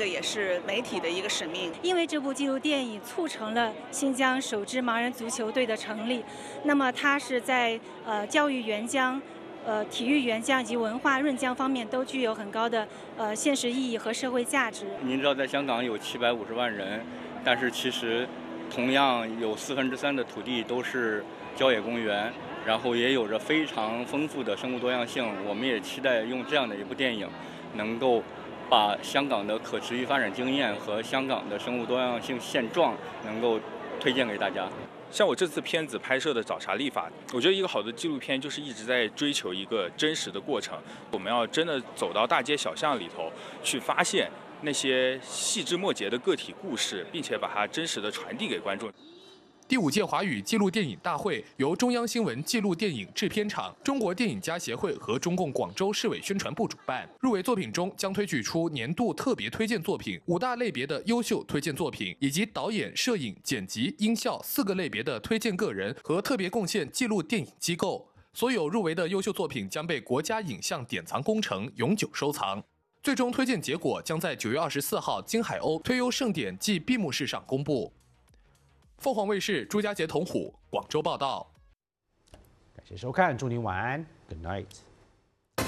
个也是媒体的一个使命。 因为这部纪录电影促成了新疆首支盲人足球队的成立，那么它是在教育援疆、体育援疆以及文化润疆方面都具有很高的现实意义和社会价值。 您知道，在香港有750万人，但是其实同样有3/4的土地都是郊野公园，然后也有着非常丰富的生物多样性。我们也期待用这样的一部电影，能够把香港的可持续发展经验和香港的生物多样性现状能够推荐给大家。 像我这次片子拍摄的《找茬立法》，我觉得一个好的纪录片就是一直在追求一个真实的过程。我们要真的走到大街小巷里头，去发现那些细枝末节的个体故事，并且把它真实的传递给观众。 第5届华语纪录电影大会由中央新闻纪录电影制片厂、中国电影家协会和中共广州市委宣传部主办。入围作品中将推举出年度特别推荐作品、5大类别的优秀推荐作品，以及导演、摄影、剪辑、音效4个类别的推荐个人和特别贡献纪录电影机构。所有入围的优秀作品将被国家影像典藏工程永久收藏。最终推荐结果将在9月24号金海鸥推优盛典暨闭幕式上公布。凤凰卫视朱家杰、童虎广州报道。 感谢收看，祝您晚安 ，Good night。